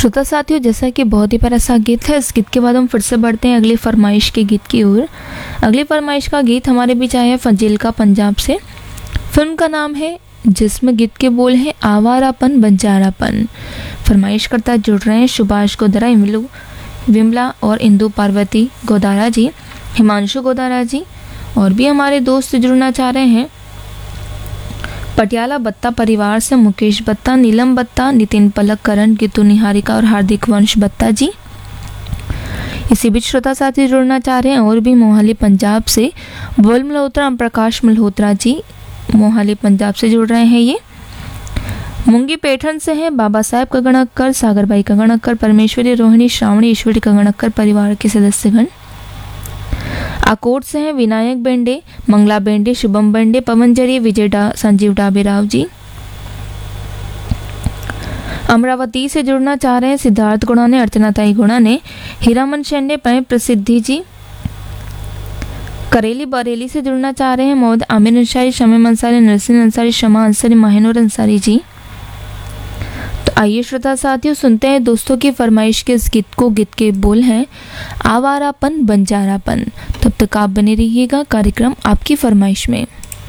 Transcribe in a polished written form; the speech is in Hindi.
श्रोता साथियों, जैसा कि बहुत ही प्यारा सा गीत है, इस गीत के बाद हम फिर से बढ़ते हैं अगली फरमाइश के गीत की ओर। अगली फरमाइश का गीत हमारे बीच आया है फजील का पंजाब से। फिल्म का नाम है जिसमें गीत के बोल हैं आवारापन बंजारापन। फरमाइश करता जुड़ रहे हैं सुभाष गोदारा, विमला और इंदु पार्वती गोदारा जी, हिमांशु गोदारा जी, और भी हमारे दोस्त जुड़ना चाह रहे हैं पटियाला बत्ता परिवार से मुकेश बत्ता, नीलम बत्ता, नितिन पलक, करण, गीतू निहारिका और हार्दिक वंश बत्ता जी। इसी बीच श्रोता साथी जुड़ना चाह रहे हैं और भी मोहाली पंजाब से बोल मल्होत्रा, प्रकाश मल्होत्रा जी मोहाली पंजाब से जुड़ रहे हैं। ये मुंगी पैठन से हैं बाबा साहेब कगणक्कर, सागर भाई कगणक्कर, परमेश्वरी, रोहिणी, श्रावणी, ईश्वरी कगणक्कर परिवार के सदस्यगण। आकोट से हैं विनायक बेंडे, मंगला बेंडे, शुभम बेंडे, पवन जरी, विजय संजीव डाबेराव जी। अमरावती से जुड़ना चाह रहे हैं सिद्धार्थ गुणा ने, अर्चनाताई गुणा ने, हीरामन शेंडे, पै प्रसिद्धि जी। करेली बरेली से जुड़ना चाह रहे हैं मोहम्मद आमिर अंसारी, शमीम अंसारी, नरसिन अंसारी, शमा अंसारी, माहिनूर अंसारी जी। तो आइए श्रोता साथियों, सुनते हैं दोस्तों की फरमाइश के इस गीत को। गीत के बोल हैं आवारापन बंजारापन। तब तक आप बने रहिएगा कार्यक्रम आपकी फरमाइश में।